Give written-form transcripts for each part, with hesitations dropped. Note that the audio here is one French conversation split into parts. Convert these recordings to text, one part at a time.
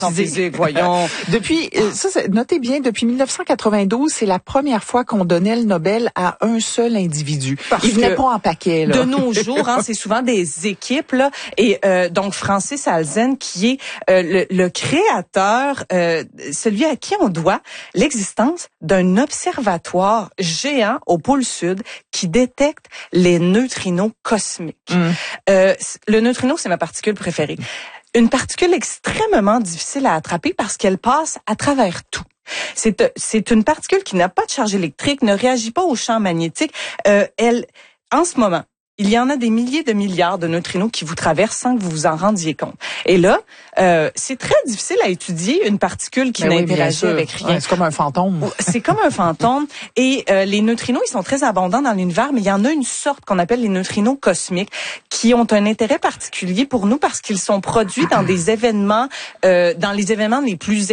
Physique, voyons. Notez bien, depuis 1992, c'est la première fois qu'on donnait le Nobel à un seul individu. Il venait pas en paquet, là. De nos jours, c'est souvent des équipes, là. Et donc, Francis Halzen, qui est le créateur, celui à qui on doit l'existence d'un observatoire géant au pôle Sud qui détecte les neutrinos cosmiques. Le neutrino, c'est ma particule préférée. Une particule extrêmement difficile à attraper parce qu'elle passe à travers tout. C'est une particule qui n'a pas de charge électrique, ne réagit pas au champ magnétique. En ce moment, il y en a des milliers de milliards de neutrinos qui vous traversent sans que vous vous en rendiez compte. Et là, c'est très difficile à étudier une particule qui n'interagit avec rien. Ouais, c'est comme un fantôme. C'est comme un fantôme. Et les neutrinos, ils sont très abondants dans l'univers, mais il y en a une sorte qu'on appelle les neutrinos cosmiques qui ont un intérêt particulier pour nous parce qu'ils sont produits dans des événements, dans les événements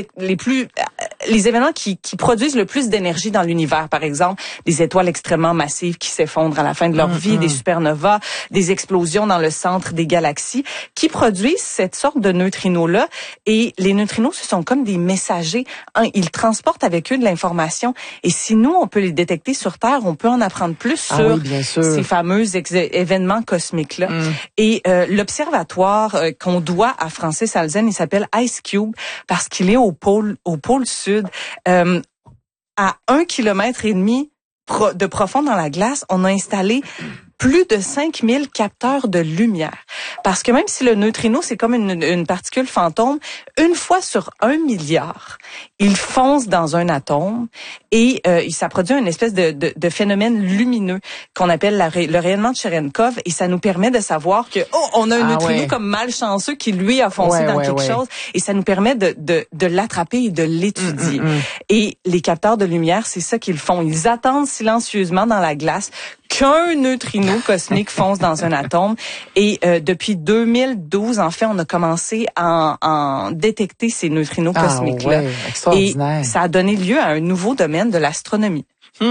les événements qui produisent le plus d'énergie dans l'univers. Par exemple, des étoiles extrêmement massives qui s'effondrent à la fin de leur vie, des supernovas, des explosions dans le centre des galaxies qui produisent cette sorte de neutrinos-là. Et les neutrinos, ce sont comme des messagers. Ils transportent avec eux de l'information. Et si nous, on peut les détecter sur Terre, on peut en apprendre plus sur ces fameux événements cosmiques-là. Et l'observatoire qu'on doit à Francis Halzen, il s'appelle IceCube parce qu'il est au pôle Sud. À 1,5 kilomètre de profond dans la glace, on a installé plus de 5000 capteurs de lumière. Parce que même si le neutrino, c'est comme une particule fantôme, une fois sur 1 milliard, il fonce dans un atome et ça produit une espèce de phénomène lumineux qu'on appelle le rayonnement de Cherenkov et ça nous permet de savoir que on a un neutrino comme malchanceux qui lui a foncé dans quelque chose et ça nous permet de l'attraper et de l'étudier. Et les capteurs de lumière, c'est ça qu'ils font. Ils attendent silencieusement dans la glace qu'un neutrino cosmique fonce dans un atome. Et depuis 2012, en fait, on a commencé à en détecter ces neutrinos cosmiques-là. Et ça a donné lieu à un nouveau domaine de l'astronomie.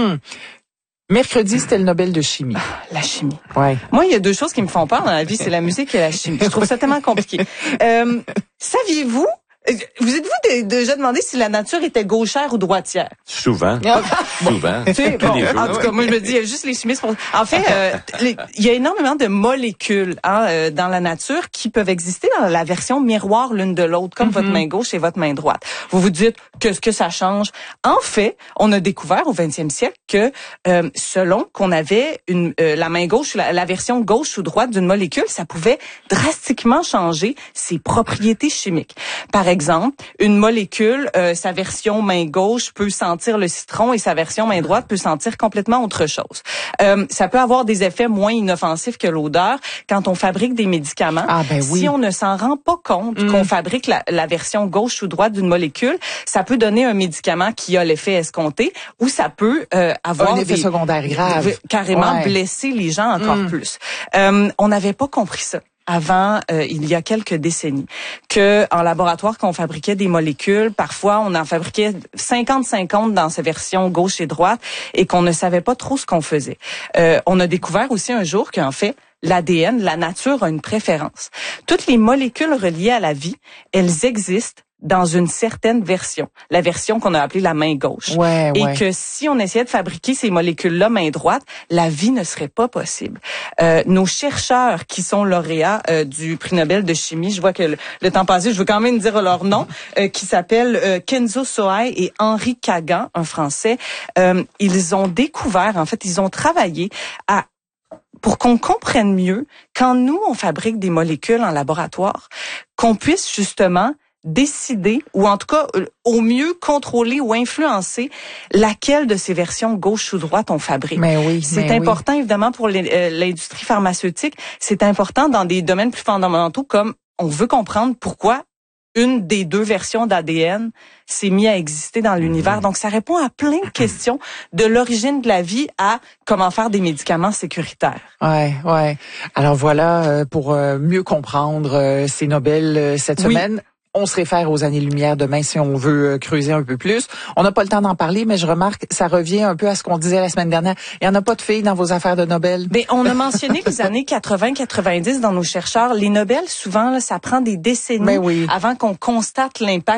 Mercredi, c'était le Nobel de chimie. La chimie. Ouais. Moi, il y a deux choses qui me font peur dans la vie, c'est la musique et la chimie. Je trouve ça tellement compliqué. Saviez-vous? Vous êtes-vous déjà demandé si la nature était gauchère ou droitière? Souvent. Souvent. En tout cas, moi, je me dis, il y a juste les chimistes. En fait, il y a énormément de molécules dans la nature qui peuvent exister dans la version miroir l'une de l'autre, comme votre main gauche et votre main droite. Vous vous dites, qu'est-ce que ça change? En fait, on a découvert au 20e siècle que selon qu'on avait la main gauche, la version gauche ou droite d'une molécule, ça pouvait drastiquement changer ses propriétés chimiques. Par exemple, une molécule, sa version main gauche peut sentir le citron et sa version main droite peut sentir complètement autre chose. Ça peut avoir des effets moins inoffensifs que l'odeur quand on fabrique des médicaments. Si on ne s'en rend pas compte qu'on fabrique la version gauche ou droite d'une molécule, ça peut donner un médicament qui a l'effet escompté ou ça peut avoir un effet secondaire grave. Carrément blesser les gens encore plus. On n'avait pas compris ça avant, il y a quelques décennies, que en laboratoire, quand on fabriquait des molécules, parfois on en fabriquait 50-50 dans ces versions gauche et droite et qu'on ne savait pas trop ce qu'on faisait. On a découvert aussi un jour qu'en fait, l'ADN, la nature a une préférence. Toutes les molécules reliées à la vie, elles existent dans une certaine version, la version qu'on a appelée la main gauche. Et que si on essayait de fabriquer ces molécules-là main droite, la vie ne serait pas possible. Nos chercheurs qui sont lauréats du prix Nobel de chimie, je vois que le temps passé, je veux quand même dire leur nom, qui s'appellent Kenzo Sohei et Henri Kagan, un Français. Ils ont découvert, en fait, ils ont travaillé pour qu'on comprenne mieux, quand nous, on fabrique des molécules en laboratoire, qu'on puisse justement décider, ou en tout cas au mieux contrôler ou influencer laquelle de ces versions gauche ou droite on fabrique. C'est important évidemment pour l'industrie pharmaceutique, c'est important dans des domaines plus fondamentaux comme on veut comprendre pourquoi une des deux versions d'ADN s'est mise à exister dans l'univers. Donc, ça répond à plein de questions de l'origine de la vie à comment faire des médicaments sécuritaires. Ouais. Alors voilà, pour mieux comprendre ces Nobel cette semaine. On se réfère aux années-lumière demain si on veut creuser un peu plus. On n'a pas le temps d'en parler, mais je remarque, ça revient un peu à ce qu'on disait la semaine dernière. Il n'y en a pas de filles dans vos affaires de Nobel. Mais on a mentionné les années 80-90 dans nos chercheurs. Les Nobel, souvent, là, ça prend des décennies avant qu'on constate l'impact